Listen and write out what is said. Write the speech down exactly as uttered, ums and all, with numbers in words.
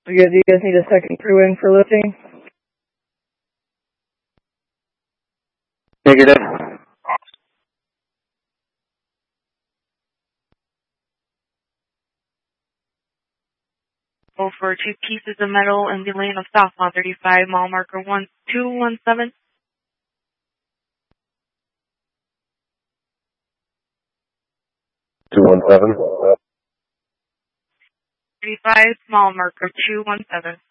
Do you guys, do you guys need a second crew in for lifting? Negative. Go for two pieces of metal in the lane of southbound thirty-five, mile marker one two one seven. two one seven. thirty-five, mile marker two one seven.